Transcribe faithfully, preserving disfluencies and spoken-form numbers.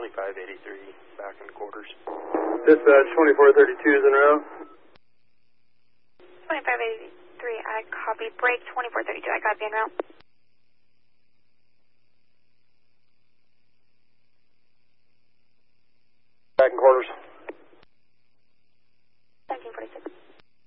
twenty-five eighty-three, back in quarters. Dispatch, twenty-four thirty-two is en route. twenty-five eighty-three, I copy. Break, twenty-four thirty-two, I copy en route. Back in quarters.